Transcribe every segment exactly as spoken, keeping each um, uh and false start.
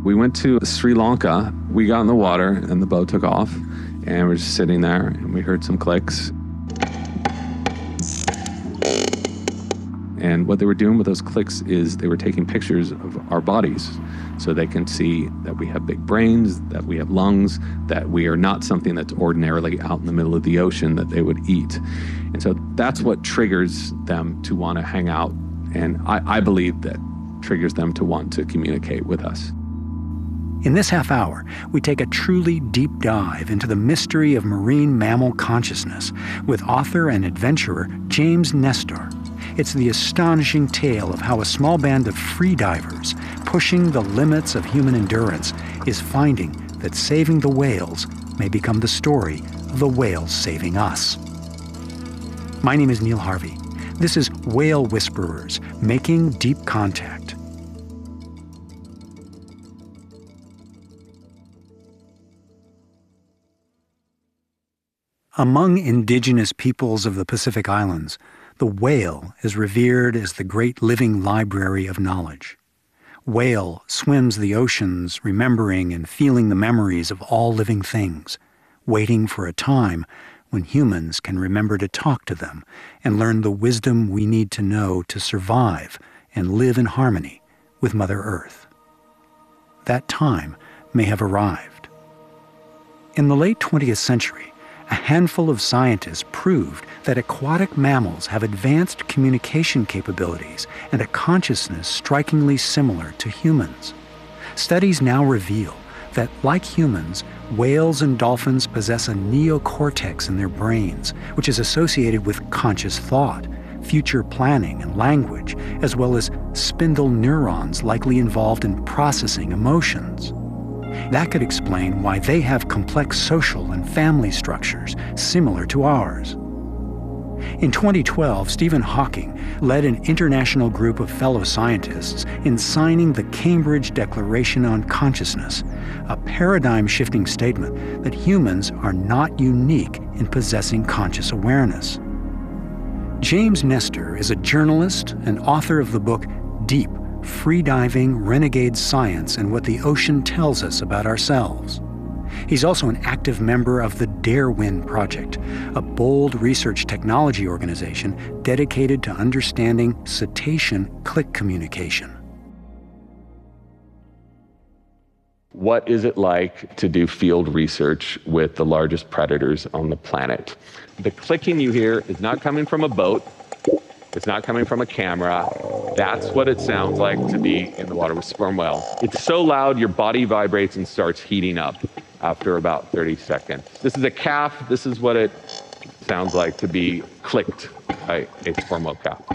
We went to Sri Lanka. We got in the water and the boat took off, and we're just sitting there and we heard some clicks. And what they were doing with those clicks is they were taking pictures of our bodies so they can see that we have big brains, that we have lungs, that we are not something that's ordinarily out in the middle of the ocean that they would eat. And so that's what triggers them to want to hang out. And I, I believe that triggers them to want to communicate with us. In this half hour, we take a truly deep dive into the mystery of marine mammal consciousness with author and adventurer James Nestor. It's the astonishing tale of how a small band of freedivers, pushing the limits of human endurance, is finding that saving the whales may become the story of the whales saving us. My name is Neil Harvey. This is Whale Whisperers, Making Deep Contact. Among indigenous peoples of the Pacific Islands, the whale is revered as the great living library of knowledge. Whale swims the oceans, remembering and feeling the memories of all living things, waiting for a time when humans can remember to talk to them and learn the wisdom we need to know to survive and live in harmony with Mother Earth. That time may have arrived. In the late twentieth century, a handful of scientists proved that aquatic mammals have advanced communication capabilities and a consciousness strikingly similar to humans. Studies now reveal that, like humans, whales and dolphins possess a neocortex in their brains, which is associated with conscious thought, future planning, and language, as well as spindle neurons likely involved in processing emotions. That could explain why they have complex social and family structures similar to ours. In twenty twelve, Stephen Hawking led an international group of fellow scientists in signing the Cambridge Declaration on Consciousness, a paradigm-shifting statement that humans are not unique in possessing conscious awareness. James Nestor is a journalist and author of the book Deep: Freediving, Renegade Science, and What the Ocean Tells Us About Ourselves. He's also an active member of the Darewin Project, a bold research technology organization dedicated to understanding cetacean click communication. What is it like to do field research with the largest predators on the planet? The clicking you hear is not coming from a boat. It's not coming from a camera. That's what it sounds like to be in the water with sperm whale. It's so loud, your body vibrates and starts heating up after about thirty seconds. This is a calf. This is what it sounds like to be clicked by a sperm whale calf.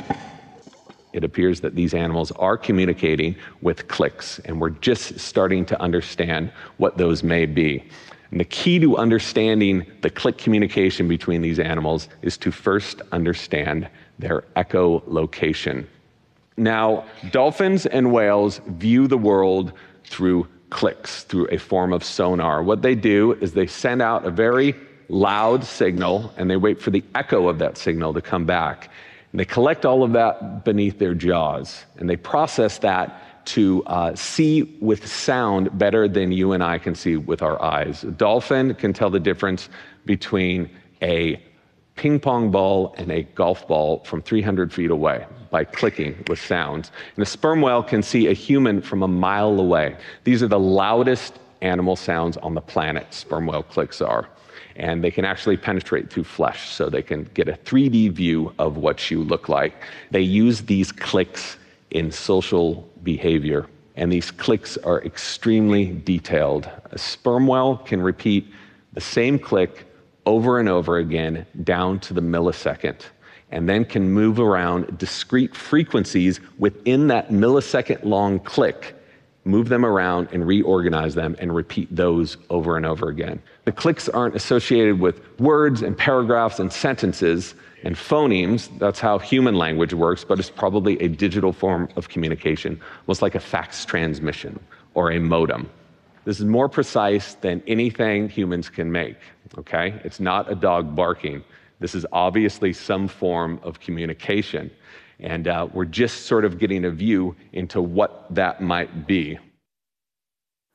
It appears that these animals are communicating with clicks, and we're just starting to understand what those may be. And the key to understanding the click communication between these animals is to first understand their echolocation. Now, dolphins and whales view the world through clicks, through a form of sonar. What they do is they send out a very loud signal, and they wait for the echo of that signal to come back. And they collect all of that beneath their jaws, and they process that to uh, see with sound better than you and I can see with our eyes. A dolphin can tell the difference between a ping pong ball and a golf ball from three hundred feet away by clicking with sounds. And a sperm whale can see a human from a mile away. These are the loudest animal sounds on the planet, sperm whale clicks are. And they can actually penetrate through flesh, so they can get a three D view of what you look like. They use these clicks in social behavior, and these clicks are extremely detailed. A sperm whale can repeat the same click over and over again down to the millisecond, and then can move around discrete frequencies within that millisecond long click, move them around and reorganize them and repeat those over and over again. The clicks aren't associated with words and paragraphs and sentences and phonemes. That's how human language works, but it's probably a digital form of communication, almost like a fax transmission or a modem. This is more precise than anything humans can make, okay? It's not a dog barking. This is obviously some form of communication. And uh, we're just sort of getting a view into what that might be.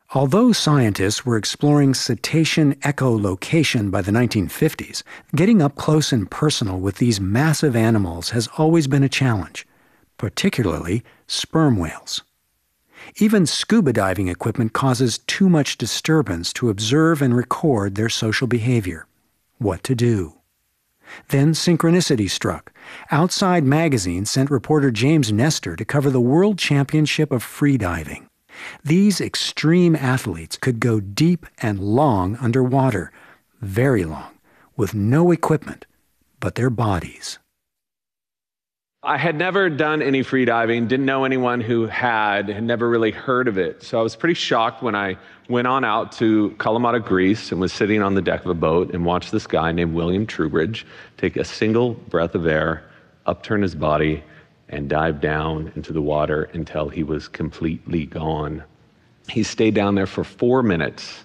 Although scientists were exploring cetacean echolocation by the nineteen fifties, getting up close and personal with these massive animals has always been a challenge, particularly sperm whales. Even scuba diving equipment causes too much disturbance to observe and record their social behavior. What to do? Then synchronicity struck. Outside Magazine sent reporter James Nestor to cover the World Championship of Freediving. These extreme athletes could go deep and long underwater, very long, with no equipment but their bodies. I had never done any freediving, didn't know anyone who had, had never really heard of it. So I was pretty shocked when I went on out to Kalamata, Greece, and was sitting on the deck of a boat and watched this guy named William Trubridge take a single breath of air, upturn his body, and dive down into the water until he was completely gone. He stayed down there for four minutes.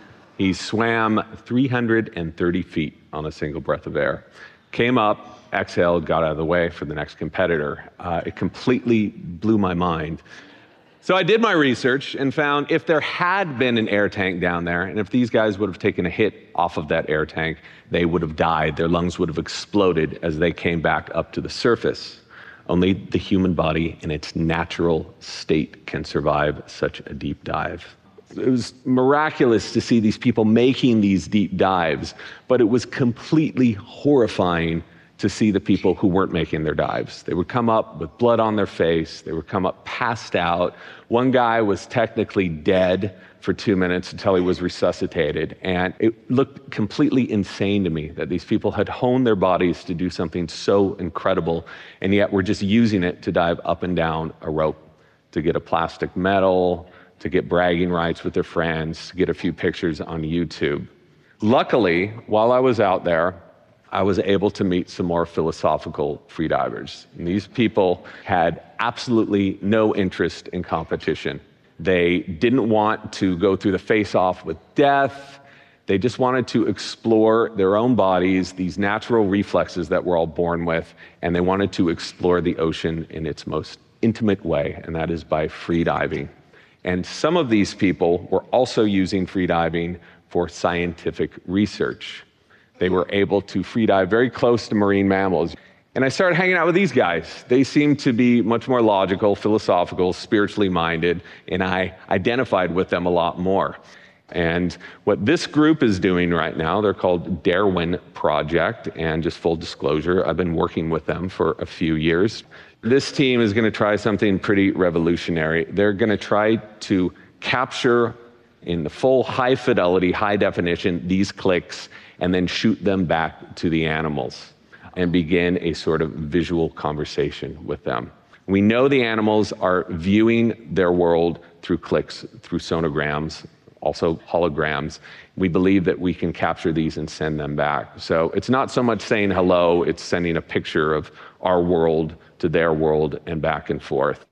He swam three hundred thirty feet on a single breath of air, came up, exhaled, got out of the way for the next competitor. Uh, it completely blew my mind. So I did my research and found if there had been an air tank down there, and if these guys would have taken a hit off of that air tank, they would have died. Their lungs would have exploded as they came back up to the surface. Only the human body in its natural state can survive such a deep dive. It was miraculous to see these people making these deep dives, but it was completely horrifying to see the people who weren't making their dives. They would come up with blood on their face. They would come up passed out. One guy was technically dead for two minutes until he was resuscitated. And it looked completely insane to me that these people had honed their bodies to do something so incredible, and yet were just using it to dive up and down a rope, to get a plastic medal, to get bragging rights with their friends, to get a few pictures on YouTube. Luckily, while I was out there, I was able to meet some more philosophical freedivers. And these people had absolutely no interest in competition. They didn't want to go through the face-off with death. They just wanted to explore their own bodies, these natural reflexes that we're all born with, and they wanted to explore the ocean in its most intimate way, and that is by freediving. And some of these people were also using freediving for scientific research. They were able to freedive very close to marine mammals. And I started hanging out with these guys. They seemed to be much more logical, philosophical, spiritually minded, and I identified with them a lot more. And what this group is doing right now, they're called Darwin Project, and just full disclosure, I've been working with them for a few years. This team is going to try something pretty revolutionary. They're going to try to capture in the full high fidelity, high definition, these clicks, and then shoot them back to the animals and begin a sort of visual conversation with them. We know the animals are viewing their world through clicks, through sonograms, also holograms. We believe that we can capture these and send them back. So it's not so much saying hello, it's sending a picture of our world to their world and back and forth.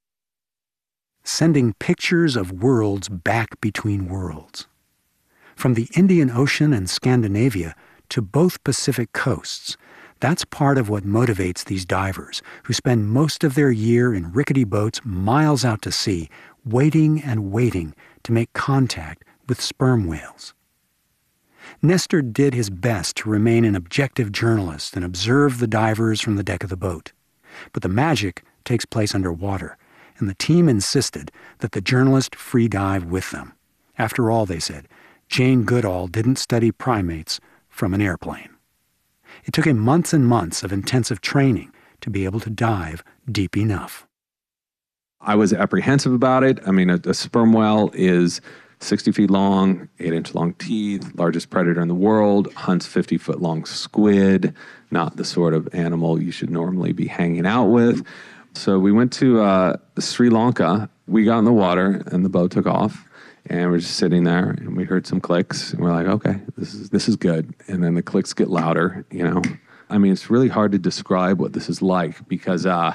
Sending pictures of worlds back between worlds. From the Indian Ocean and Scandinavia to both Pacific coasts, that's part of what motivates these divers who spend most of their year in rickety boats miles out to sea, waiting and waiting to make contact with sperm whales. Nestor did his best to remain an objective journalist and observe the divers from the deck of the boat. But the magic takes place underwater, and the team insisted that the journalist free dive with them. After all, they said, Jane Goodall didn't study primates from an airplane. It took him months and months of intensive training to be able to dive deep enough. I was apprehensive about it. I mean, a, a sperm whale is sixty feet long, eight inch long teeth, largest predator in the world, hunts fifty foot long squid, not the sort of animal you should normally be hanging out with. So we went to uh, Sri Lanka. We got in the water and the boat took off. And we're just sitting there, and we heard some clicks, and we're like, okay, this is this is good. And then the clicks get louder, you know. I mean, it's really hard to describe what this is like because uh,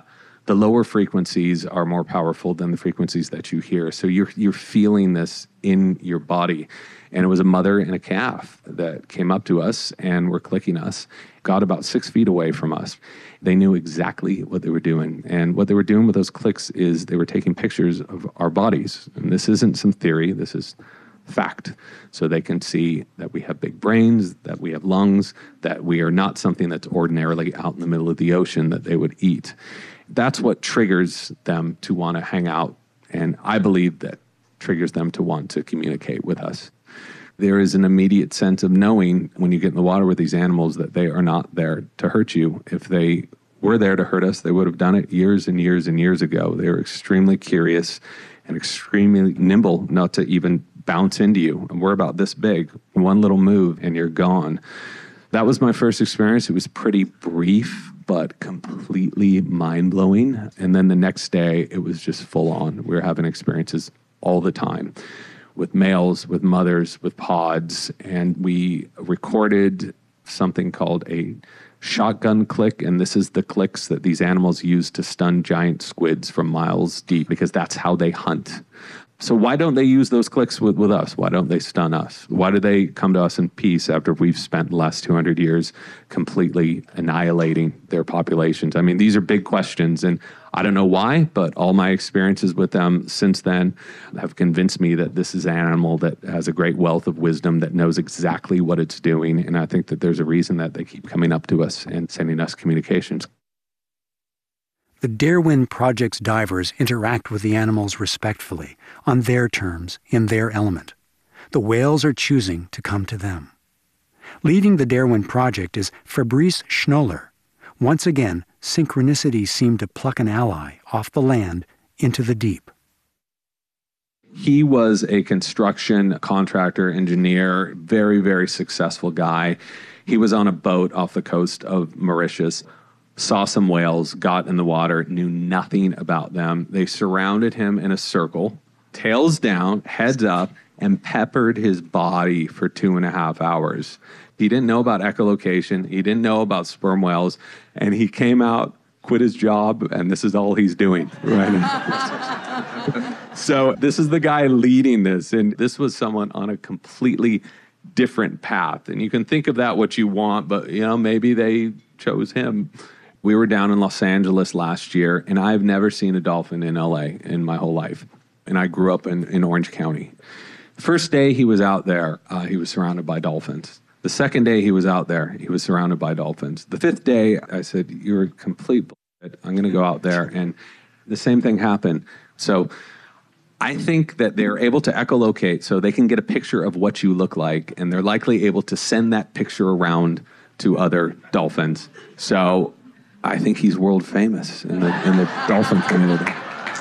the lower frequencies are more powerful than the frequencies that you hear. So you're you're feeling this in your body. And it was a mother and a calf that came up to us and were clicking us, got about six feet away from us. They knew exactly what they were doing. And what they were doing with those clicks is they were taking pictures of our bodies. And this isn't some theory, this is fact. So they can see that we have big brains, that we have lungs, that we are not something that's ordinarily out in the middle of the ocean that they would eat. That's what triggers them to want to hang out. And I believe that triggers them to want to communicate with us. There is an immediate sense of knowing when you get in the water with these animals that they are not there to hurt you. If they were there to hurt us, they would have done it years and years and years ago. They were extremely curious and extremely nimble not to even bounce into you. And we're about this big. One little move and you're gone. That was my first experience. It was pretty brief, but completely mind-blowing. And then the next day, it was just full on. We were having experiences all the time with males, with mothers, with pods. And we recorded something called a shotgun click. And this is the clicks that these animals use to stun giant squids from miles deep, because that's how they hunt. So why don't they use those clicks with, with us? Why don't they stun us? Why do they come to us in peace after we've spent the last two hundred years completely annihilating their populations? I mean, these are big questions, and I don't know why, but all my experiences with them since then have convinced me that this is an animal that has a great wealth of wisdom, that knows exactly what it's doing, and I think that there's a reason that they keep coming up to us and sending us communications. The Darwin Project's divers interact with the animals respectfully, on their terms, in their element. The whales are choosing to come to them. Leading the Darwin Project is Fabrice Schnoller. Once again, synchronicity seemed to pluck an ally off the land into the deep. He was a construction contractor, engineer, very, very successful guy. He was on a boat off the coast of Mauritius, saw some whales, got in the water, knew nothing about them. They surrounded him in a circle, tails down, heads up, and peppered his body for two and a half hours. He didn't know about echolocation. He didn't know about sperm whales. And he came out, quit his job, and this is all he's doing right now. So this is the guy leading this. And this was someone on a completely different path. And you can think of that what you want, but, you know, maybe they chose him. We were down in Los Angeles last year, and I've never seen a dolphin in L A in my whole life. And I grew up in, in Orange County. The first day he was out there, uh, he was surrounded by dolphins. The second day he was out there, he was surrounded by dolphins. The fifth day, I said, you're complete bullshit. I'm going to go out there. And the same thing happened. So I think that they're able to echolocate so they can get a picture of what you look like, and they're likely able to send that picture around to other dolphins. So I think he's world famous in the, in the dolphin community.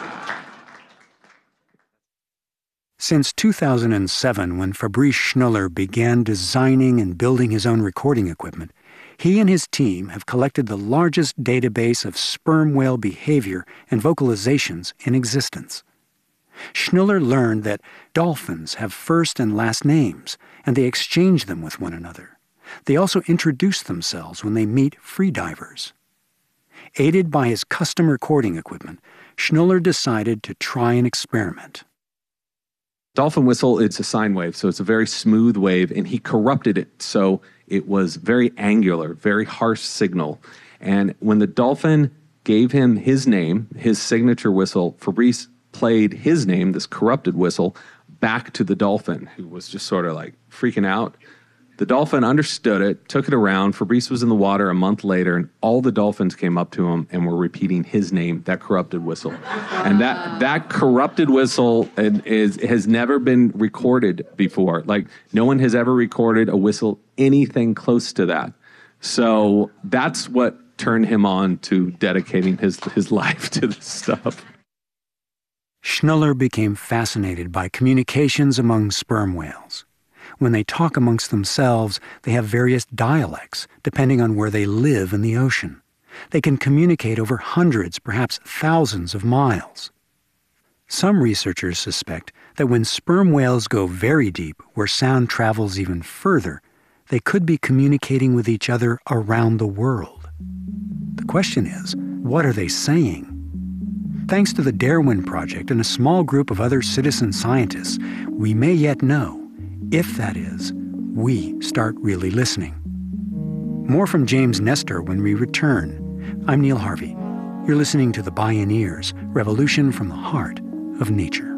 Since two thousand seven, when Fabrice Schnoller began designing and building his own recording equipment, he and his team have collected the largest database of sperm whale behavior and vocalizations in existence. Schnoller learned that dolphins have first and last names, and they exchange them with one another. They also introduce themselves when they meet freedivers. Aided by his custom recording equipment, Schnoller decided to try an experiment. Dolphin whistle, it's a sine wave, so it's a very smooth wave, and he corrupted it so it was very angular, very harsh signal. And when the dolphin gave him his name, his signature whistle, Fabrice played his name, this corrupted whistle, back to the dolphin, who was just sort of like freaking out. The dolphin understood it, took it around. Fabrice was in the water a month later, and all the dolphins came up to him and were repeating his name, that corrupted whistle. And that that corrupted whistle is has never been recorded before. Like, no one has ever recorded a whistle anything close to that. So that's what turned him on to dedicating his, his life to this stuff. Schnoller became fascinated by communications among sperm whales. When they talk amongst themselves, they have various dialects, depending on where they live in the ocean. They can communicate over hundreds, perhaps thousands of miles. Some researchers suspect that when sperm whales go very deep, where sound travels even further, they could be communicating with each other around the world. The question is, what are they saying? thanks to the Darwin Project and a small group of other citizen scientists, we may yet know, if that is, we start really listening. More from James Nestor when we return. I'm Neil Harvey. You're listening to The Bioneers, Revolution from the Heart of Nature.